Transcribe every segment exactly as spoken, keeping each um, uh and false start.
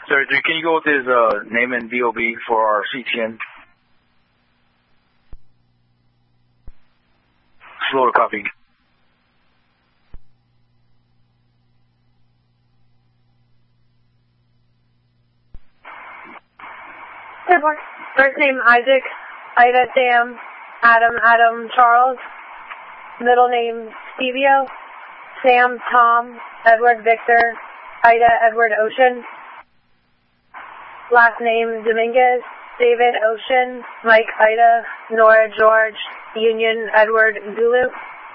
Sorry, can you go with his uh, name and D O B for our C T N? Slow to copy. First name Isaac, Ida Sam, Adam Adam Charles. Middle name Stevio, Sam Tom, Edward Victor, Ida Edward Ocean. Last name Dominguez, David Ocean, Mike Ida, Nora George, Union Edward Zulu.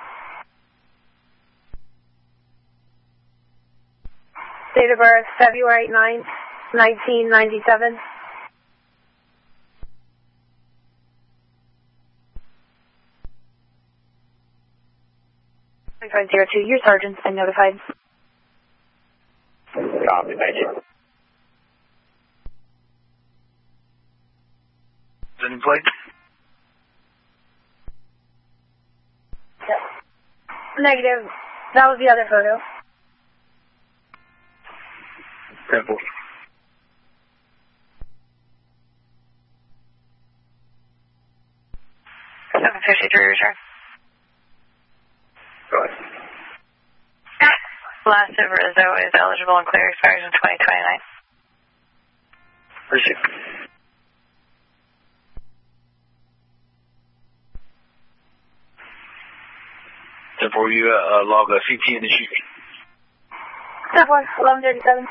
Date of birth February ninth, nineteen ninety-seven. five zero two, your sergeant's been notified. Copy, thank you. Is it in plate? Yep. Negative. That was the other photo. Temple. seven fifty-three, return. Go ahead. Last of Rizzo is eligible and clear, expires in twenty twenty-nine. Appreciate it. Temple, you uh, log a C T N issue. Temple, eleven thirty-seven.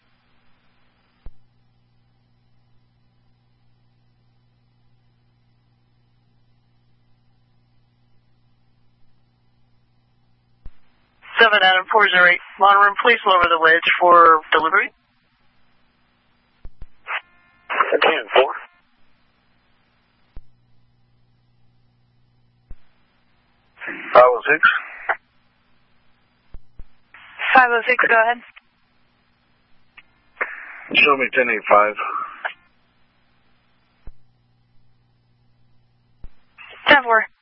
seven Adam four zero eight. Monitoring, please lower the wedge for delivery. ten four. five oh six. five oh six, go ahead. Show me ten eighty-five. ten four.